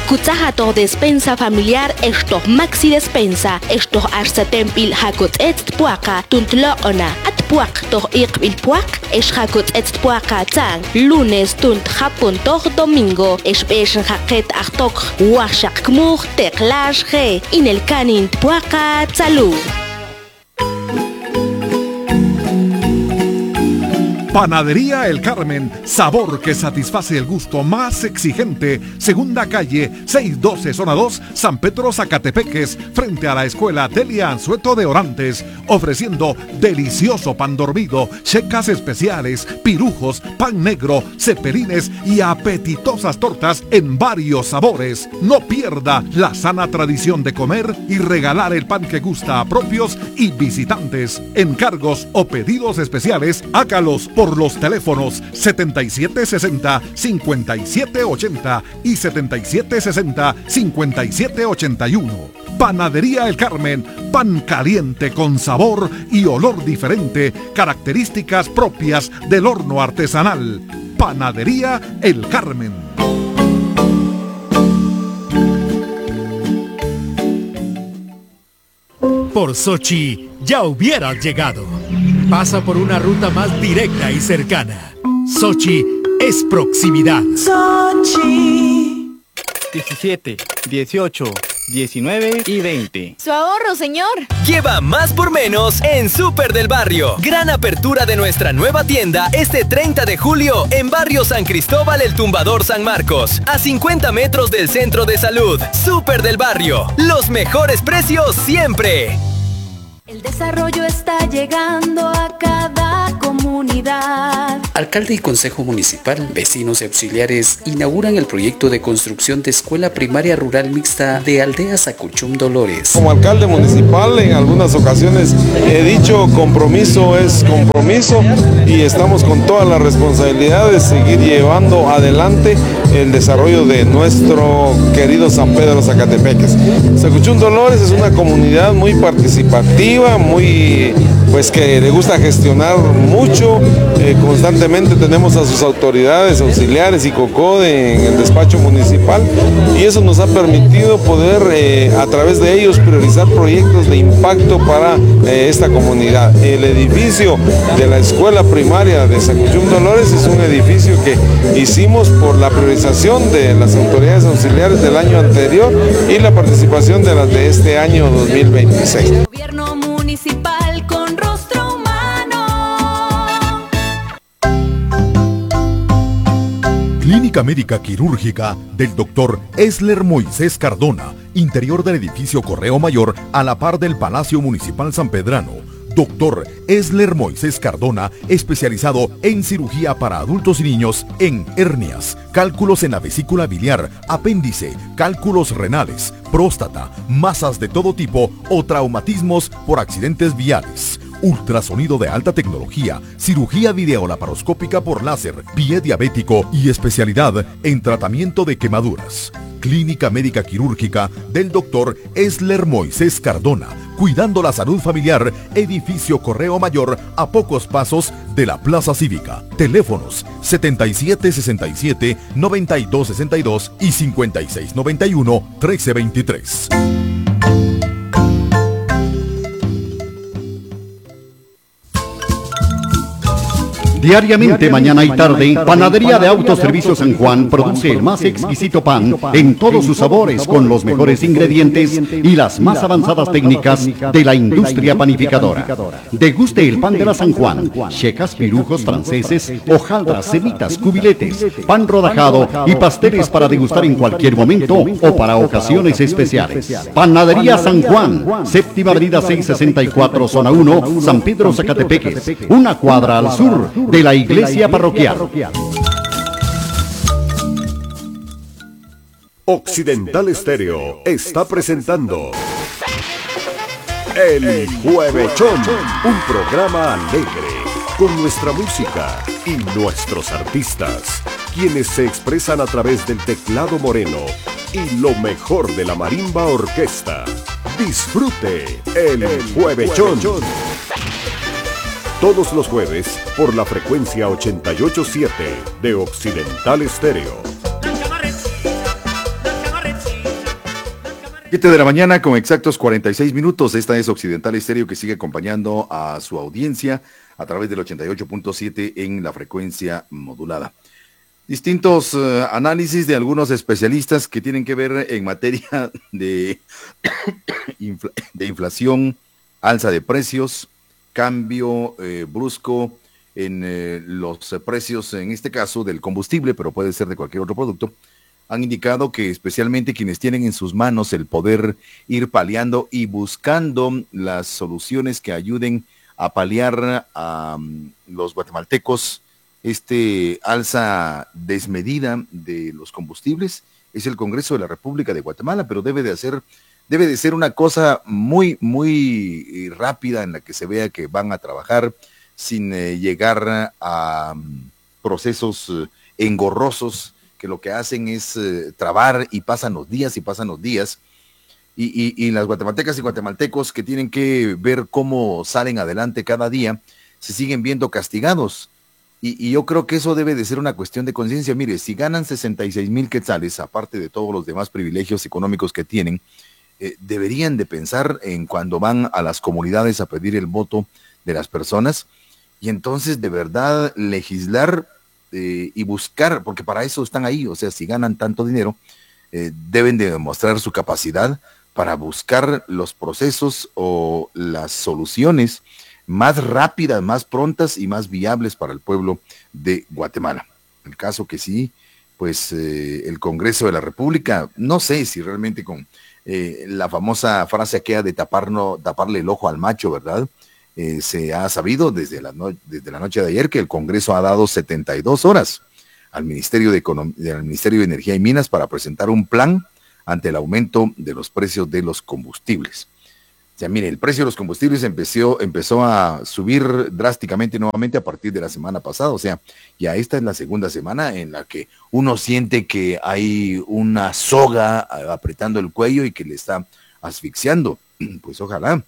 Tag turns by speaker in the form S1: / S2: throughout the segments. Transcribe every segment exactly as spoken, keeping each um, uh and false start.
S1: Kutsaha to despensa familiar esto maxi despensa esto arsa tempil hakut et puaka tuntlo ona at puak to iqbil puak es hakut et puaka tang lunes tunt hapun to domingo es beshen haket achtok washak kmur teklash ge in el canin puaka salud.
S2: Panadería El Carmen, sabor que satisface el gusto más exigente. Segunda calle, seiscientos doce, zona dos, San Pedro, Zacatepeques, frente a la escuela Telia Anzueto de Orantes, ofreciendo delicioso pan dormido, checas especiales, pirujos, pan negro, cepelines y apetitosas tortas en varios sabores. No pierda la sana tradición de comer y regalar el pan que gusta a propios y visitantes. Encargos o pedidos especiales, hágalos por los teléfonos setenta y siete sesenta, cincuenta y siete ochenta y setenta y siete sesenta, cincuenta y siete ochenta y uno. Panadería El Carmen, pan caliente con sabor y olor diferente, características propias del horno artesanal. Panadería El Carmen.
S3: Por Sochi ya hubieras llegado. Pasa por una ruta más directa y cercana. Sochi es proximidad.
S4: Sochi. diecisiete, dieciocho, diecinueve y veinte.
S5: ¡Su ahorro, señor!
S6: Lleva más por menos en Súper del Barrio. Gran apertura de nuestra nueva tienda este treinta de julio en Barrio San Cristóbal El Tumbador San Marcos, a cincuenta metros del Centro de Salud. Súper del Barrio, los mejores precios siempre.
S7: El desarrollo está llegando a cada comunidad.
S8: Alcalde y Consejo Municipal, vecinos y auxiliares inauguran el proyecto de construcción de escuela primaria rural mixta de Aldea Sacuchum Dolores.
S9: Como alcalde municipal en algunas ocasiones he dicho compromiso es compromiso y estamos con toda la responsabilidad de seguir llevando adelante el desarrollo de nuestro querido San Pedro Zacatepeques. Sacuchum Dolores es una comunidad muy participativa, muy pues que le gusta gestionar mucho, eh, constantemente tenemos a sus autoridades auxiliares y COCODE en el despacho municipal y eso nos ha permitido poder eh, a través de ellos priorizar proyectos de impacto para eh, esta comunidad. El edificio de la escuela primaria de Sacuchum Dolores es un edificio que hicimos por la priorización de las autoridades auxiliares del año anterior y la participación de las de este año dos mil veintiséis.
S7: Gobierno municipal con rostro humano.
S2: Clínica Médica Quirúrgica del doctor Esler Moisés Cardona, interior del edificio Correo Mayor a la par del Palacio Municipal Sanpedrano. doctor Esler Moisés Cardona, especializado en cirugía para adultos y niños en hernias, cálculos en la vesícula biliar, apéndice, cálculos renales, próstata, masas de todo tipo o traumatismos por accidentes viales. Ultrasonido de alta tecnología, cirugía videolaparoscópica por láser, pie diabético y especialidad en tratamiento de quemaduras. Clínica Médica Quirúrgica del doctor Esler Moisés Cardona, cuidando la salud familiar, edificio Correo Mayor a pocos pasos de la Plaza Cívica. Teléfonos setenta y siete sesenta y siete, noventa y dos sesenta y dos y cincuenta y seis noventa y uno, trece veintitrés.
S10: Diariamente, mañana y tarde, Panadería de Autoservicio San Juan produce el más exquisito pan en todos sus sabores con los mejores ingredientes y las más avanzadas técnicas de la industria panificadora. Deguste el pan de la San Juan, checas, pirujos franceses, hojaldras, semitas, cubiletes, pan rodajado y pasteles para degustar en cualquier momento o para ocasiones especiales. Panadería San Juan, séptima avenida seiscientos sesenta y cuatro, zona uno, San Pedro Zacatepeques, una cuadra al sur de la iglesia parroquial.
S11: Occidental Estéreo está presentando El Juevechón, un programa alegre con nuestra música y nuestros artistas, quienes se expresan a través del teclado moreno y lo mejor de la marimba orquesta. Disfrute El Juevechón. Todos los jueves por la frecuencia ochenta y ocho punto siete de Occidental Estéreo.
S2: siete de la mañana con exactos cuarenta y seis minutos. Esta es Occidental Estéreo, que sigue acompañando a su audiencia a través del ochenta y ocho punto siete en la frecuencia modulada. Distintos uh, análisis de algunos especialistas que tienen que ver en materia de, infla de inflación, alza de precios, cambio eh, brusco en eh, los eh, precios, en este caso del combustible, pero puede ser de cualquier otro producto. Han indicado que especialmente quienes tienen en sus manos el poder ir paliando y buscando las soluciones que ayuden a paliar a um, los guatemaltecos este alza desmedida de los combustibles, es el Congreso de la República de Guatemala, pero debe de hacer, debe de ser una cosa muy, muy rápida en la que se vea que van a trabajar sin eh, llegar a um, procesos eh, engorrosos, que lo que hacen es eh, trabar y pasan los días y pasan los días, y, y, y las guatemaltecas y guatemaltecos que tienen que ver cómo salen adelante cada día, se siguen viendo castigados, y, y yo creo que eso debe de ser una cuestión de conciencia. Mire, si ganan sesenta y seis mil quetzales, aparte de todos los demás privilegios económicos que tienen, eh, deberían de pensar en cuando van a las comunidades a pedir el voto de las personas, y entonces de verdad legislar Eh, y buscar, porque para eso están ahí. O sea, si ganan tanto dinero, eh, deben de demostrar su capacidad para buscar los procesos o las soluciones más rápidas, más prontas y más viables para el pueblo de Guatemala. El caso que sí, pues eh, el Congreso de la República, no sé si realmente con eh, la famosa frase aquella de taparno, taparle el ojo al macho, ¿verdad? Eh, se ha sabido desde la, no, desde la noche de ayer que el Congreso ha dado setenta y dos horas al Ministerio de Econom- al Ministerio de Energía y Minas para presentar un plan ante el aumento de los precios de los combustibles. O sea, mire, el precio de los combustibles empezó, empezó a subir drásticamente nuevamente a partir de la semana pasada. O sea, ya esta es la segunda semana en la que uno siente que hay una soga apretando el cuello y que le está asfixiando. Pues ojalá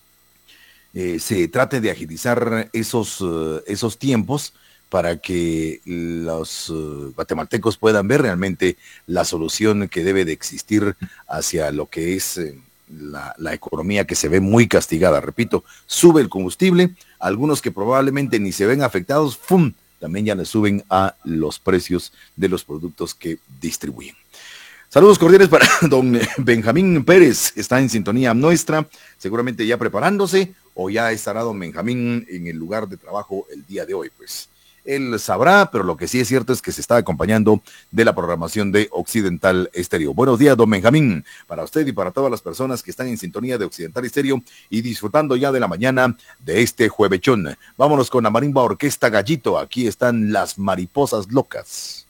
S2: Eh, se trate de agilizar esos, uh, esos tiempos para que los uh, guatemaltecos puedan ver realmente la solución que debe de existir hacia lo que es eh, la, la economía, que se ve muy castigada. Repito, sube el combustible, algunos que probablemente ni se ven afectados, ¡fum!, también ya le suben a los precios de los productos que distribuyen. Saludos cordiales para don Benjamín Pérez, está en sintonía nuestra, seguramente ya preparándose, o ya estará don Benjamín en el lugar de trabajo el día de hoy. Pues él sabrá, pero lo que sí es cierto es que se está acompañando de la programación de Occidental Estéreo. Buenos días, don Benjamín, para usted y para todas las personas que están en sintonía de Occidental Estéreo y disfrutando ya de la mañana de este juevechón. Vámonos con la Marimba Orquesta Gallito, aquí están las Mariposas Locas.